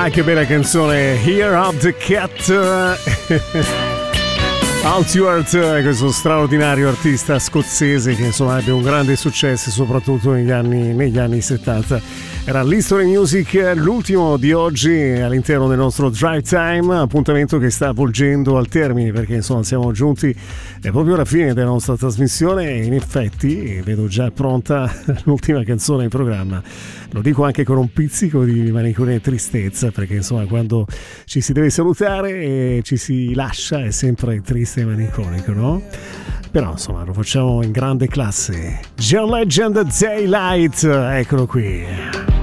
Ah, che bella canzone, Here of the Cat. Al Stewart, questo straordinario artista scozzese che insomma ebbe un grande successo soprattutto negli anni 70. Era l'History Music, l'ultimo di oggi all'interno del nostro Drive Time, appuntamento che sta volgendo al termine perché insomma siamo giunti proprio alla fine della nostra trasmissione e in effetti vedo già pronta l'ultima canzone in programma. Lo dico anche con un pizzico di malinconia e tristezza perché insomma quando ci si deve salutare e ci si lascia è sempre triste e malinconico, no? Però insomma lo facciamo in grande classe. John Legend Daylight, eccolo qui.